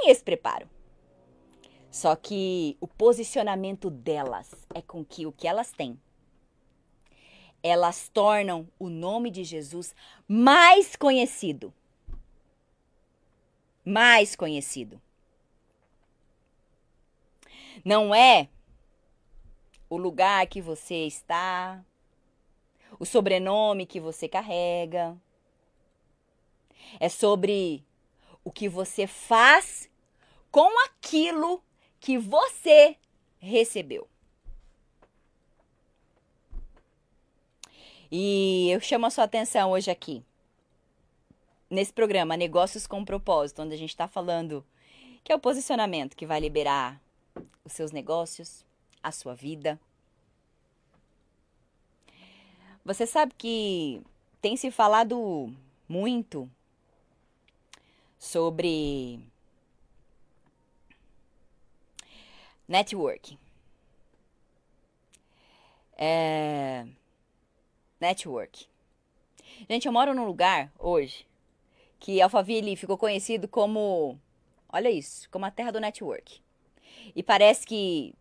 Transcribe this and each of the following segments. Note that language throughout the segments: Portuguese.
têm esse preparo. Só que o posicionamento delas é com que o que elas têm, elas tornam o nome de Jesus mais conhecido. Mais conhecido. Não é o lugar que você está, o sobrenome que você carrega. É sobre o que você faz com aquilo que você recebeu. E eu chamo a sua atenção hoje aqui, nesse programa Negócios com Propósito, onde a gente está falando que é o posicionamento que vai liberar os seus negócios, a sua vida. Você sabe que tem se falado muito sobre networking. Network. Gente, eu moro num lugar hoje que Alphaville ficou conhecido como, olha isso, como a terra do network. E parece que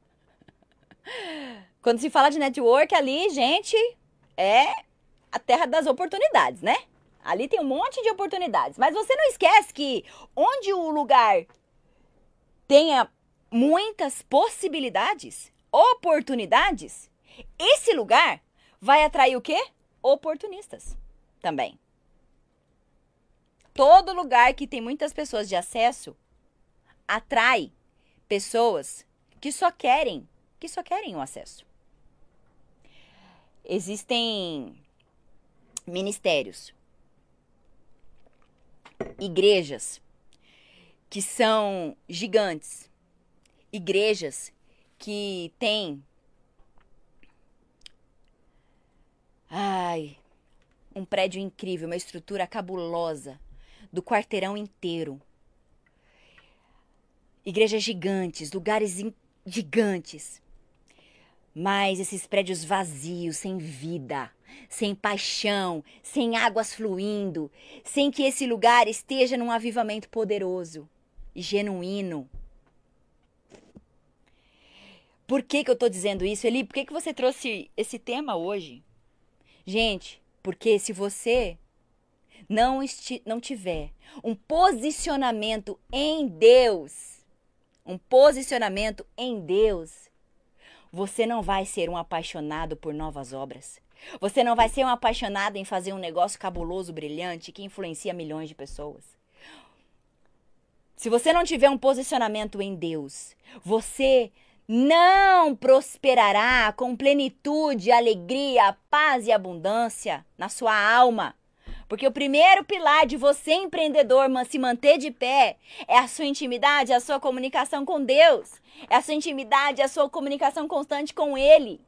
quando se fala de network ali, gente, é a terra das oportunidades, né? Ali tem um monte de oportunidades. Mas você não esquece que onde o lugar tenha muitas possibilidades, oportunidades, esse lugar vai atrair o quê? Oportunistas também. Todo lugar que tem muitas pessoas de acesso atrai pessoas que só querem o acesso. Existem ministérios, igrejas que são gigantes, igrejas que têm um prédio incrível, uma estrutura cabulosa, do quarteirão inteiro. Igrejas gigantes, lugares gigantes. Mas esses prédios vazios, sem vida, sem paixão, sem águas fluindo, sem que esse lugar esteja num avivamento poderoso e genuíno. Por que eu estou dizendo isso, Eli? Por que você trouxe esse tema hoje? Gente, porque se você não tiver um posicionamento em Deus, você não vai ser um apaixonado por novas obras. Você não vai ser um apaixonado em fazer um negócio cabuloso, brilhante, que influencia milhões de pessoas. Se você não tiver um posicionamento em Deus, você não prosperará com plenitude, alegria, paz e abundância na sua alma. Porque o primeiro pilar de você, empreendedor, se manter de pé é a sua intimidade, a sua comunicação com Deus. É a sua intimidade, a sua comunicação constante com Ele.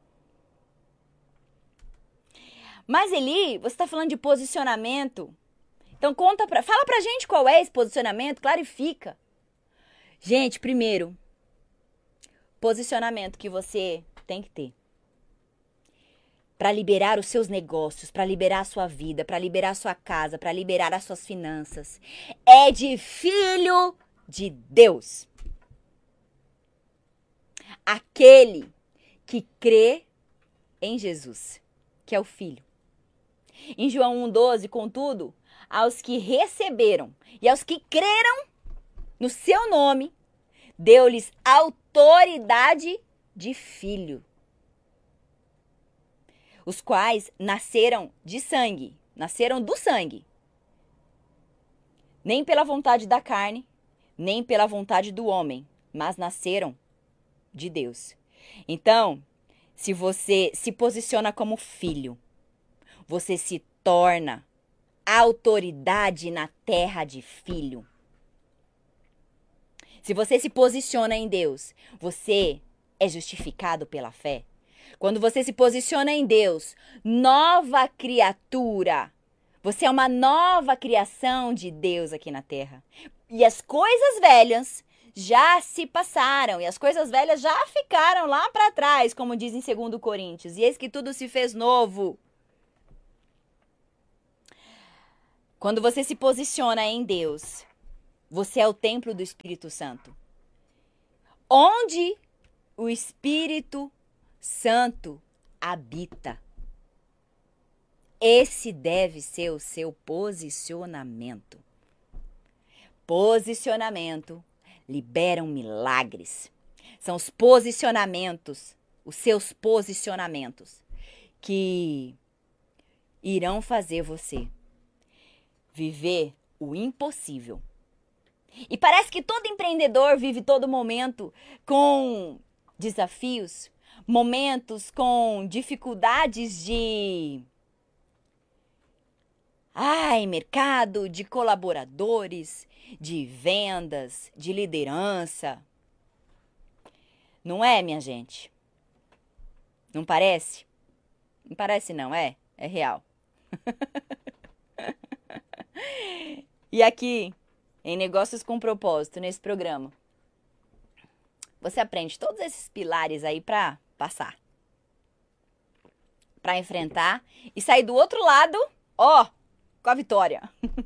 Mas, Eli, você está falando de posicionamento. Então, fala pra gente qual é esse posicionamento, clarifica. Gente, primeiro, posicionamento que você tem que ter para liberar os seus negócios, para liberar a sua vida, para liberar a sua casa, para liberar as suas finanças, é de filho de Deus. Aquele que crê em Jesus, que é o Filho. Em João 1,12, contudo, aos que receberam e aos que creram no seu nome, deu-lhes autoridade de filho, os quais nasceram de sangue, nasceram do sangue, nem pela vontade da carne, nem pela vontade do homem, mas nasceram de Deus. Então, se você se posiciona como filho, você se torna autoridade na terra de filho. Se você se posiciona em Deus, você é justificado pela fé. Quando você se posiciona em Deus, nova criatura. Você é uma nova criação de Deus aqui na terra. E as coisas velhas já se passaram. E as coisas velhas já ficaram lá para trás, como diz em 2 Coríntios. E eis que tudo se fez novo. Quando você se posiciona em Deus, Você é o templo do Espírito Santo. Onde o Espírito Santo habita. Esse deve ser o seu posicionamento. Posicionamento liberam milagres. São os posicionamentos, os seus posicionamentos, que irão fazer você viver o impossível. E parece que todo empreendedor vive todo momento com desafios, momentos com dificuldades de mercado, de colaboradores, de vendas, de liderança. Não é, minha gente? Não parece? Não parece não, é real. E aqui, em Negócios com Propósito, nesse programa, você aprende todos esses pilares aí para passar, para enfrentar e sair do outro lado, com a vitória.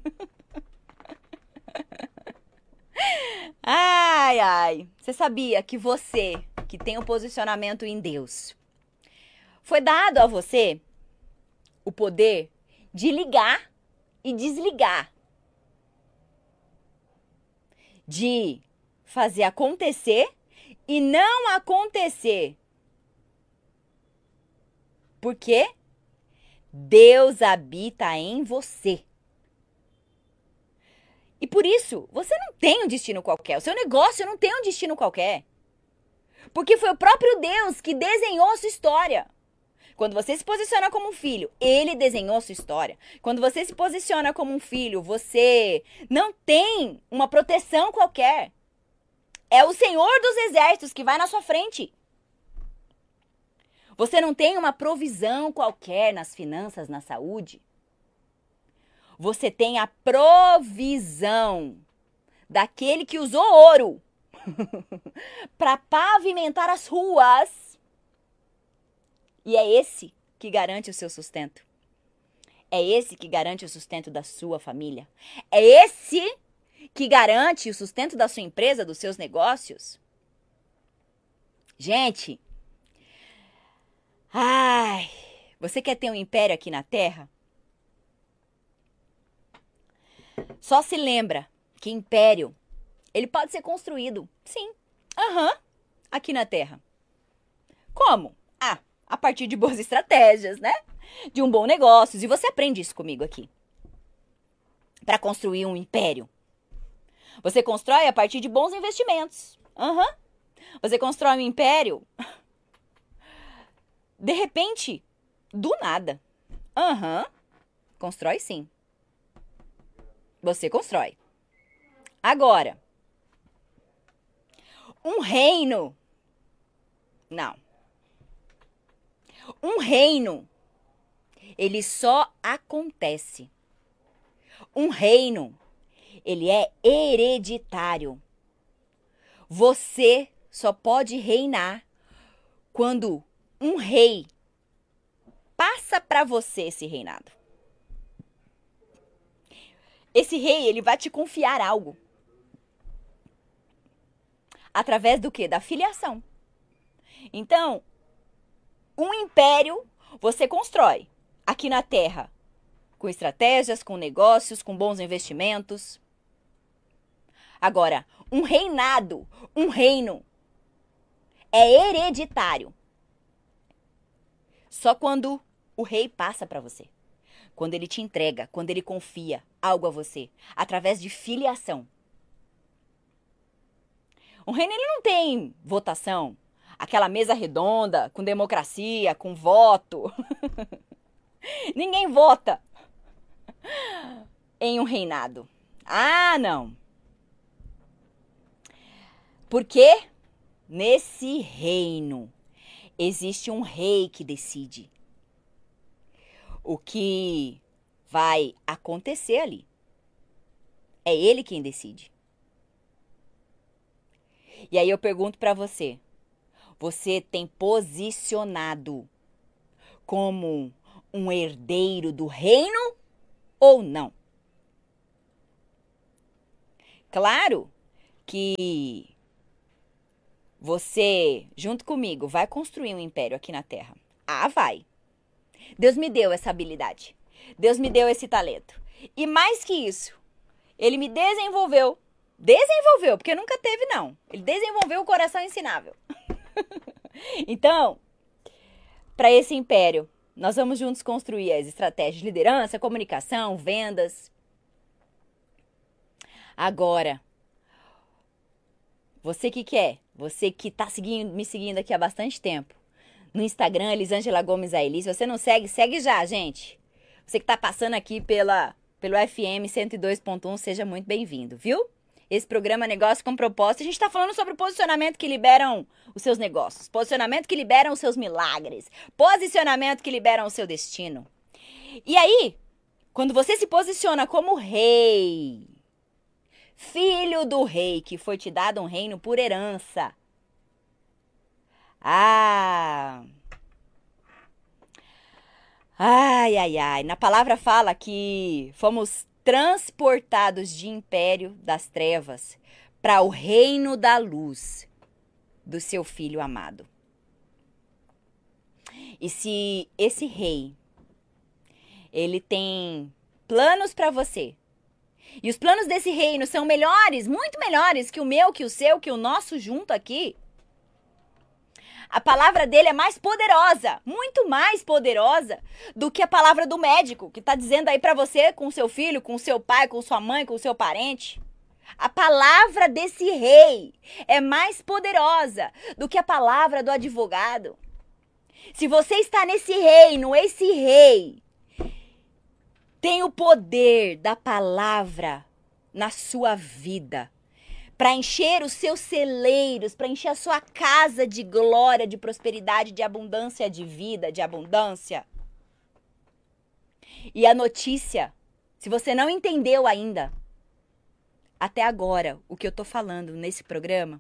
Ai. Você sabia que você, que tem um posicionamento em Deus, foi dado a você o poder de ligar e desligar, de fazer acontecer e não acontecer. Por quê? Deus habita em você. E por isso, você não tem um destino qualquer. O seu negócio não tem um destino qualquer. Porque foi o próprio Deus que desenhou a sua história. Quando você se posiciona como um filho, ele desenhou a sua história. Quando você se posiciona como um filho, você não tem uma proteção qualquer. É o Senhor dos Exércitos que vai na sua frente. Você não tem uma provisão qualquer nas finanças, na saúde. Você tem a provisão daquele que usou ouro para pavimentar as ruas. E é esse que garante o seu sustento. É esse que garante o sustento da sua família. É esse que garante o sustento da sua empresa, dos seus negócios. Gente, você quer ter um império aqui na Terra? Só se lembra que império, ele pode ser construído, sim, aqui na Terra. Como? A partir de boas estratégias, né? De um bom negócio. E você aprende isso comigo aqui. Para construir um império. Você constrói a partir de bons investimentos. Você constrói um império, de repente, do nada. Constrói sim. Você constrói. Agora, um reino. Não. Um reino, ele só acontece. Um reino, ele é hereditário. Você só pode reinar quando um rei passa para você esse reinado. Esse rei, ele vai te confiar algo. Através do quê? Da filiação. Então, um império você constrói aqui na Terra, com estratégias, com negócios, com bons investimentos. Agora, um reinado, um reino, é hereditário. Só quando o rei passa para você. Quando ele te entrega, quando ele confia algo a você, através de filiação. Um reino, ele não tem votação. Aquela mesa redonda, com democracia, com voto. Ninguém vota em um reinado. Não. Porque nesse reino existe um rei que decide o que vai acontecer ali. É ele quem decide. E aí eu pergunto para você, você tem posicionado como um herdeiro do reino ou não? Claro que você, junto comigo, vai construir um império aqui na Terra. Ah, vai. Deus me deu essa habilidade. Deus me deu esse talento. E mais que isso, Ele me desenvolveu. Desenvolveu, porque nunca teve, não. Ele desenvolveu o coração ensinável. Então, para esse império, nós vamos juntos construir as estratégias de liderança, comunicação, vendas. Agora, você que quer, você que está me seguindo aqui há bastante tempo, no Instagram, Elisângela Gomes Aeli, se você não segue, segue já, gente. Você que está passando aqui pelo FM 102.1, seja muito bem-vindo, viu? Esse programa Negócio com Propósito, a gente está falando sobre o posicionamento que liberam os seus negócios, posicionamento que liberam os seus milagres, posicionamento que liberam o seu destino. E aí, quando você se posiciona como rei, filho do rei, que foi te dado um reino por herança. Ai. Na palavra fala que fomos transportados de império das trevas para o reino da luz do seu filho amado. E se esse rei, ele tem planos para você, e os planos desse reino são melhores, muito melhores que o meu, que o seu, que o nosso junto aqui, a palavra dele é mais poderosa, muito mais poderosa do que a palavra do médico, que está dizendo aí para você, com o seu filho, com o seu pai, com sua mãe, com o seu parente. A palavra desse rei é mais poderosa do que a palavra do advogado. Se você está nesse reino, esse rei tem o poder da palavra na sua vida para encher os seus celeiros, para encher a sua casa de glória, de prosperidade, de abundância, de vida, de abundância. E a notícia, se você não entendeu ainda, até agora, o que eu tô falando nesse programa,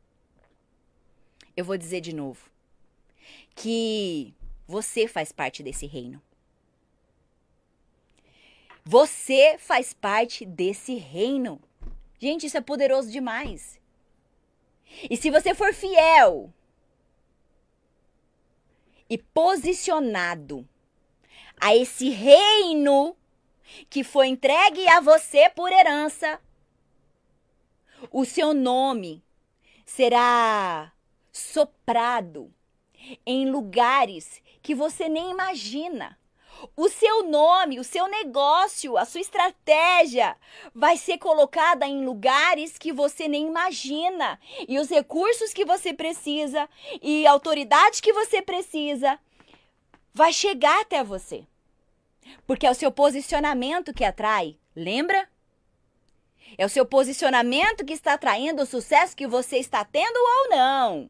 eu vou dizer de novo, que você faz parte desse reino. Você faz parte desse reino. Gente, isso é poderoso demais. E se você for fiel e posicionado a esse reino que foi entregue a você por herança, o seu nome será soprado em lugares que você nem imagina. O seu nome, o seu negócio, a sua estratégia vai ser colocada em lugares que você nem imagina. E os recursos que você precisa e a autoridade que você precisa vai chegar até você. Porque é o seu posicionamento que atrai, lembra? É o seu posicionamento que está atraindo o sucesso que você está tendo ou não.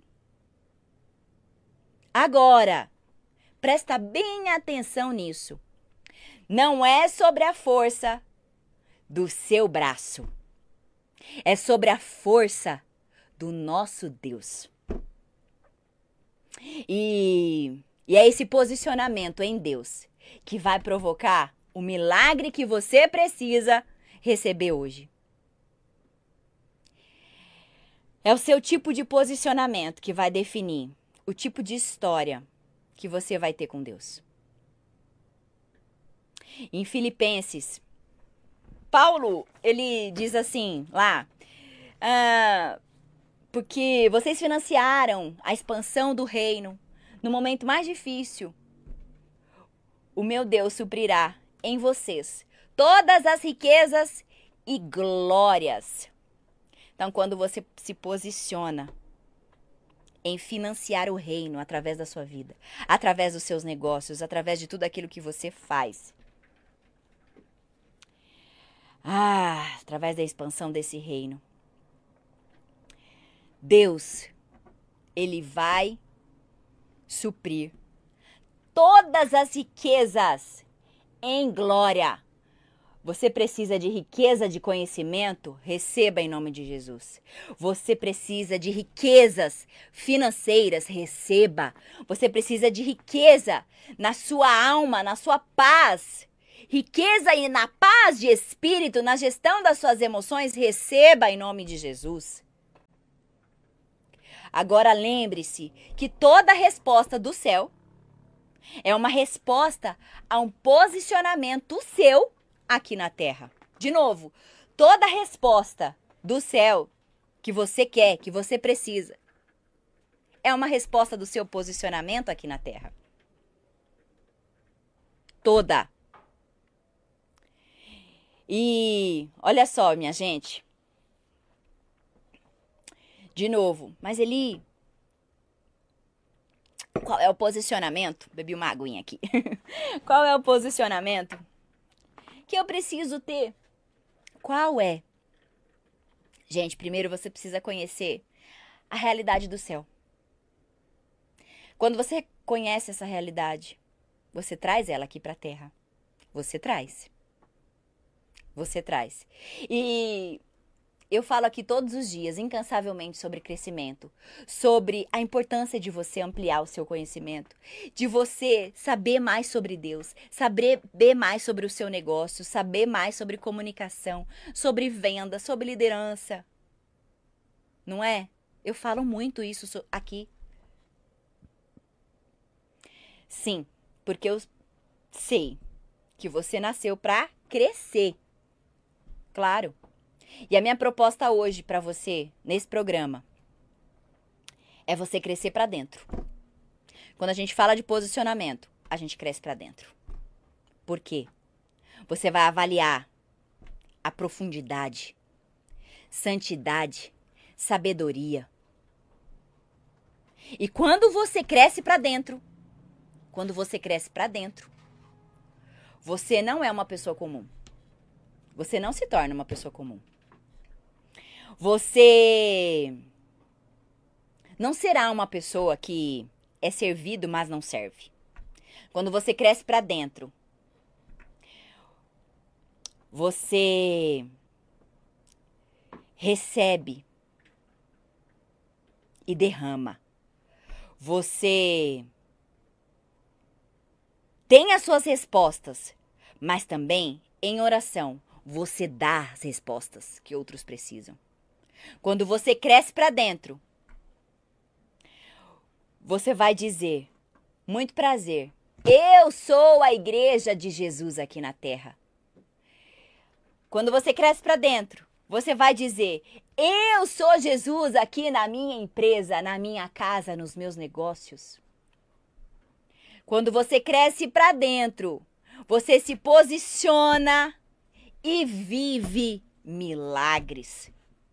Agora, presta bem atenção nisso. Não é sobre a força do seu braço. É sobre a força do nosso Deus. E é esse posicionamento em Deus que vai provocar o milagre que você precisa receber hoje. É o seu tipo de posicionamento que vai definir o tipo de história que você vai ter com Deus. Em Filipenses, Paulo, ele diz assim lá, porque vocês financiaram a expansão do reino no momento mais difícil. O meu Deus suprirá em vocês todas as riquezas e glórias. Então, quando você se posiciona em financiar o reino através da sua vida, através dos seus negócios, através de tudo aquilo que você faz, através da expansão desse reino, Deus, Ele vai suprir todas as riquezas em glória. Você precisa de riqueza de conhecimento? Receba em nome de Jesus. Você precisa de riquezas financeiras? Receba. Você precisa de riqueza na sua alma, na sua paz? riqueza e na paz de espírito, na gestão das suas emoções, receba em nome de Jesus. Agora lembre-se que toda resposta do céu é uma resposta a um posicionamento seu aqui na terra. De novo, toda resposta do céu que você quer, que você precisa, é uma resposta do seu posicionamento aqui na terra. Toda. E olha só, minha gente. De novo, mas Eli, qual é o posicionamento? Bebi uma aguinha aqui. Qual é o posicionamento que eu preciso ter? Qual é? Gente, primeiro você precisa conhecer a realidade do céu. Quando você conhece essa realidade, você traz ela aqui para a terra. Você traz. Você traz. E eu falo aqui todos os dias, incansavelmente, sobre crescimento, sobre a importância de você ampliar o seu conhecimento, de você saber mais sobre Deus, saber mais sobre o seu negócio, saber mais sobre comunicação, sobre venda, sobre liderança. Não é? Eu falo muito isso aqui. Sim, porque eu sei que você nasceu para crescer. Claro. E a minha proposta hoje para você, nesse programa, é você crescer para dentro. Quando a gente fala de posicionamento, a gente cresce para dentro. Por quê? Você vai avaliar a profundidade, santidade, sabedoria. E quando você cresce para dentro, você não é uma pessoa comum. Você não se torna uma pessoa comum. Você não será uma pessoa que é servido, mas não serve. Quando você cresce para dentro, você recebe e derrama. Você tem as suas respostas, mas também, em oração, você dá as respostas que outros precisam. Quando você cresce para dentro, você vai dizer, muito prazer, eu sou a igreja de Jesus aqui na terra. Quando você cresce para dentro, você vai dizer, eu sou Jesus aqui na minha empresa, na minha casa, nos meus negócios. Quando você cresce para dentro, você se posiciona e vive milagres.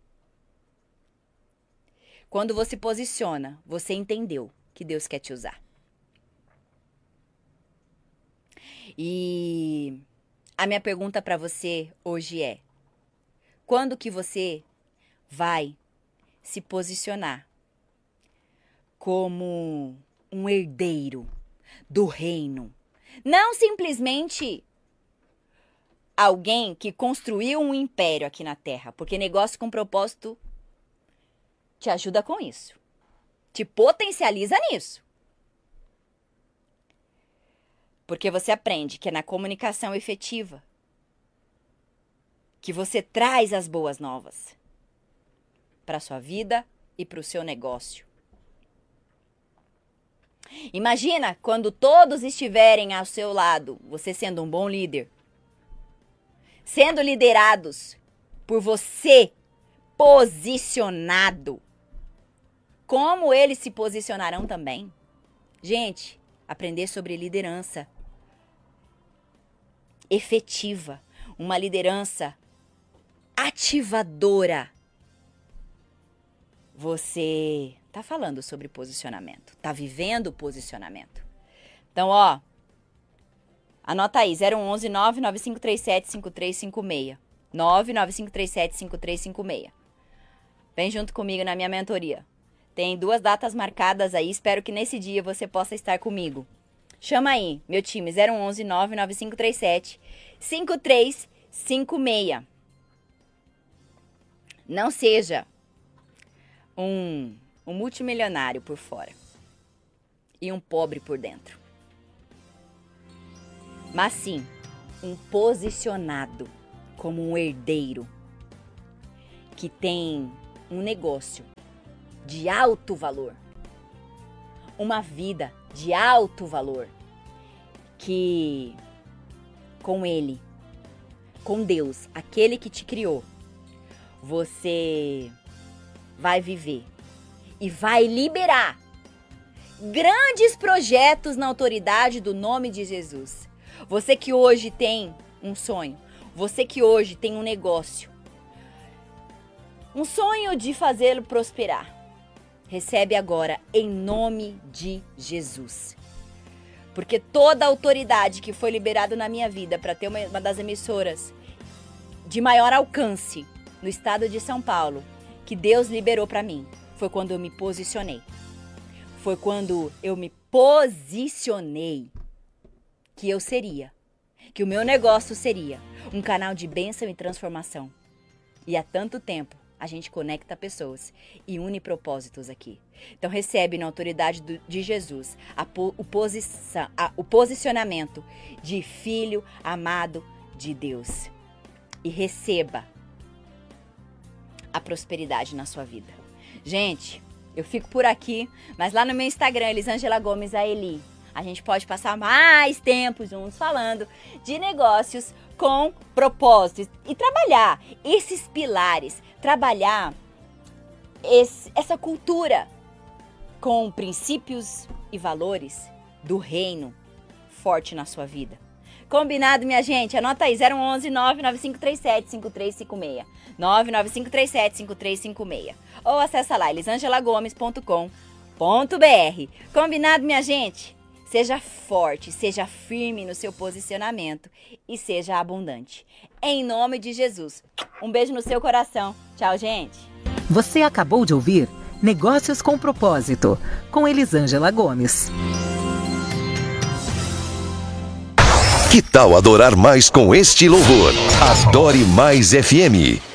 Quando você posiciona, você entendeu que Deus quer te usar. E a minha pergunta para você hoje é: quando que você vai se posicionar como um herdeiro do reino? Não simplesmente alguém que construiu um império aqui na terra, porque negócio com propósito te ajuda com isso. Te potencializa nisso. Porque você aprende que é na comunicação efetiva que você traz as boas novas para a sua vida e para o seu negócio. Imagina quando todos estiverem ao seu lado, você sendo um bom líder, sendo liderados por você, posicionado. Como eles se posicionarão também? Gente, aprender sobre liderança efetiva, uma liderança ativadora. Você tá falando sobre posicionamento, tá vivendo o posicionamento. Então, ó, anota aí, 011 99537 5356. 99537 5356. Vem junto comigo na minha mentoria. Tem 2 datas marcadas aí, espero que nesse dia você possa estar comigo. Chama aí, meu time, 011 99537 5356. Não seja um multimilionário por fora e um pobre por dentro. Mas sim, um posicionado como um herdeiro que tem um negócio de alto valor, uma vida de alto valor, que com Ele, com Deus, aquele que te criou, você vai viver e vai liberar grandes projetos na autoridade do nome de Jesus. Você que hoje tem um sonho, você que hoje tem um negócio, um sonho de fazê-lo prosperar, recebe agora em nome de Jesus. Porque toda a autoridade que foi liberada na minha vida para ter uma das emissoras de maior alcance no estado de São Paulo, que Deus liberou para mim, foi quando eu me posicionei. Foi quando eu me posicionei que eu seria, que o meu negócio seria um canal de bênção e transformação. E há tanto tempo a gente conecta pessoas e une propósitos aqui. Então recebe na autoridade de Jesus o posicionamento de filho amado de Deus. E receba a prosperidade na sua vida. Gente, eu fico por aqui, mas lá no meu Instagram, Elisângela Gomes Aeli, a gente pode passar mais tempo juntos falando de negócios com propósitos e trabalhar esses pilares, trabalhar essa cultura com princípios e valores do reino forte na sua vida. Combinado, minha gente? Anota aí, 011 99537 5356. 995375356. Ou acessa lá, elisangelagomes.com.br. Combinado, minha gente? Seja forte, seja firme no seu posicionamento e seja abundante. Em nome de Jesus. Um beijo no seu coração. Tchau, gente. Você acabou de ouvir Negócios com Propósito, com Elisângela Gomes. Que tal adorar mais com este louvor? Adore Mais FM.